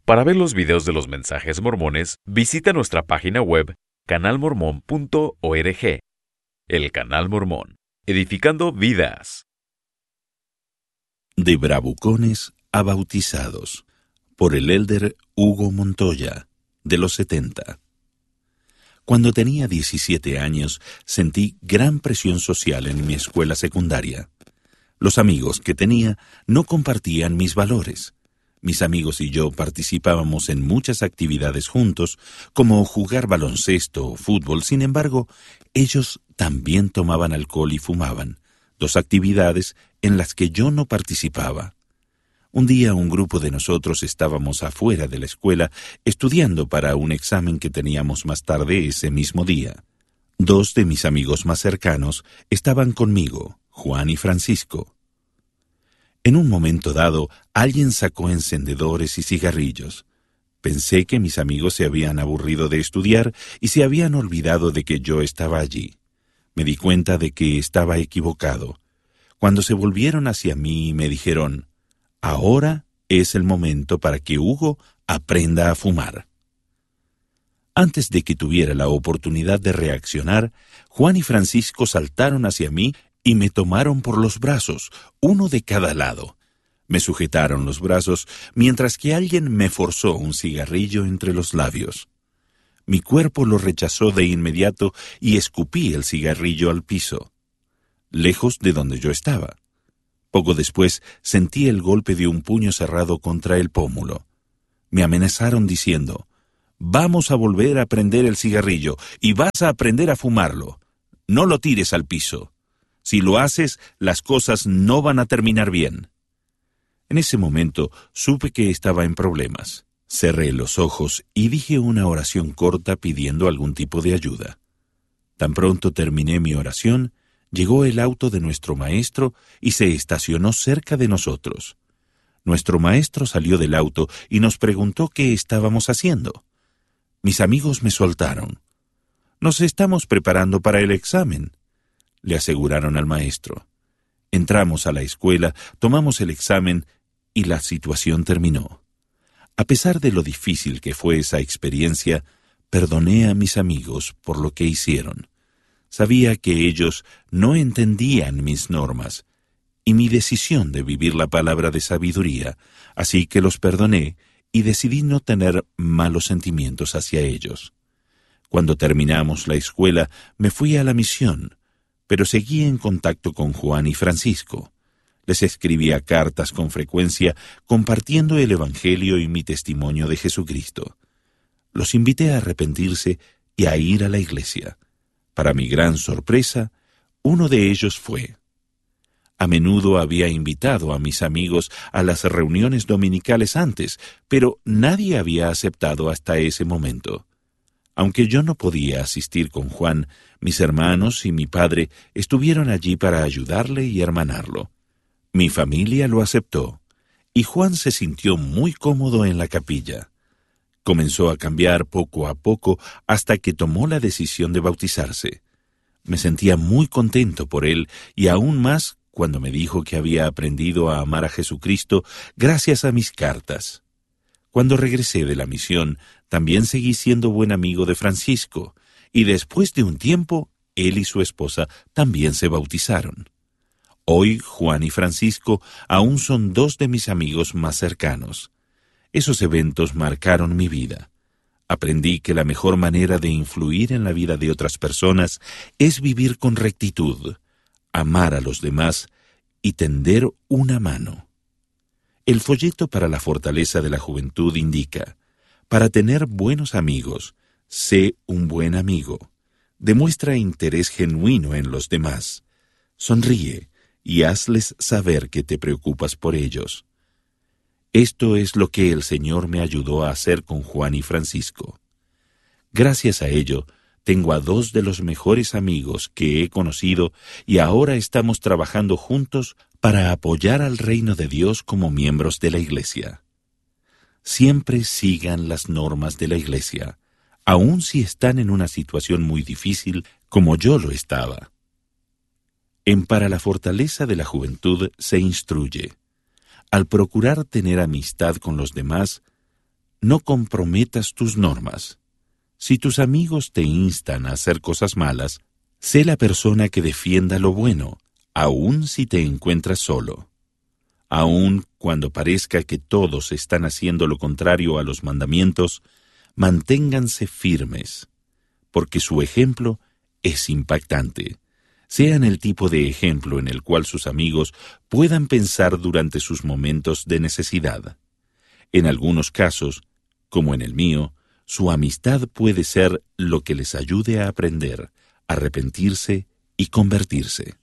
Para ver los videos de los mensajes mormones, visita nuestra página web canalmormon.org. El Canal Mormón, edificando vidas. De bravucones a bautizados, por el elder Hugo Montoya, de los 70. Cuando tenía 17 años, sentí gran presión social en mi escuela secundaria. Los amigos que tenía no compartían mis valores. Mis amigos y yo participábamos en muchas actividades juntos, como jugar baloncesto o fútbol. Sin embargo, ellos también tomaban alcohol y fumaban, dos actividades en las que yo no participaba. Un día un grupo de nosotros estábamos afuera de la escuela estudiando para un examen que teníamos más tarde ese mismo día. Dos de mis amigos más cercanos estaban conmigo, Juan y Francisco. En un momento dado, alguien sacó encendedores y cigarrillos. Pensé que mis amigos se habían aburrido de estudiar y se habían olvidado de que yo estaba allí. Me di cuenta de que estaba equivocado. Cuando se volvieron hacia mí y me dijeron: «Ahora es el momento para que Hugo aprenda a fumar». Antes de que tuviera la oportunidad de reaccionar, Juan y Francisco saltaron hacia mí y me tomaron por los brazos, uno de cada lado. Me sujetaron los brazos mientras que alguien me forzó un cigarrillo entre los labios. Mi cuerpo lo rechazó de inmediato y escupí el cigarrillo al piso, lejos de donde yo estaba. Poco después sentí el golpe de un puño cerrado contra el pómulo. Me amenazaron diciendo: «Vamos a volver a prender el cigarrillo y vas a aprender a fumarlo. No lo tires al piso. Si lo haces, las cosas no van a terminar bien». En ese momento supe que estaba en problemas. Cerré los ojos y dije una oración corta pidiendo algún tipo de ayuda. Tan pronto terminé mi oración, llegó el auto de nuestro maestro y se estacionó cerca de nosotros. Nuestro maestro salió del auto y nos preguntó qué estábamos haciendo. Mis amigos me soltaron. «Nos estamos preparando para el examen», le aseguraron al maestro. Entramos a la escuela, tomamos el examen y la situación terminó. A pesar de lo difícil que fue esa experiencia, perdoné a mis amigos por lo que hicieron. Sabía que ellos no entendían mis normas y mi decisión de vivir la palabra de sabiduría, así que los perdoné y decidí no tener malos sentimientos hacia ellos. Cuando terminamos la escuela, me fui a la misión, pero seguí en contacto con Juan y Francisco. Les escribía cartas con frecuencia, compartiendo el Evangelio y mi testimonio de Jesucristo. Los invité a arrepentirse y a ir a la iglesia. Para mi gran sorpresa, uno de ellos fue. A menudo había invitado a mis amigos a las reuniones dominicales antes, pero nadie había aceptado hasta ese momento. Aunque yo no podía asistir con Juan, mis hermanos y mi padre estuvieron allí para ayudarle y hermanarlo. Mi familia lo aceptó, y Juan se sintió muy cómodo en la capilla. Comenzó a cambiar poco a poco hasta que tomó la decisión de bautizarse. Me sentía muy contento por él, y aún más cuando me dijo que había aprendido a amar a Jesucristo gracias a mis cartas. Cuando regresé de la misión, también seguí siendo buen amigo de Francisco, y después de un tiempo, él y su esposa también se bautizaron. Hoy, Juan y Francisco aún son dos de mis amigos más cercanos. Esos eventos marcaron mi vida. Aprendí que la mejor manera de influir en la vida de otras personas es vivir con rectitud, amar a los demás y tender una mano. El folleto para la fortaleza de la juventud indica: para tener buenos amigos, sé un buen amigo. Demuestra interés genuino en los demás. Sonríe y hazles saber que te preocupas por ellos. Esto es lo que el Señor me ayudó a hacer con Juan y Francisco. Gracias a ello, tengo a dos de los mejores amigos que he conocido y ahora estamos trabajando juntos para apoyar al reino de Dios como miembros de la Iglesia. Siempre sigan las normas de la Iglesia, aun si están en una situación muy difícil como yo lo estaba. En Para la fortaleza de la juventud se instruye: al procurar tener amistad con los demás, no comprometas tus normas. Si tus amigos te instan a hacer cosas malas, sé la persona que defienda lo bueno, aun si te encuentras solo. Aun cuando parezca que todos están haciendo lo contrario a los mandamientos, manténganse firmes, porque su ejemplo es impactante. Sean el tipo de ejemplo en el cual sus amigos puedan pensar durante sus momentos de necesidad. En algunos casos, como en el mío, su amistad puede ser lo que les ayude a aprender, arrepentirse y convertirse.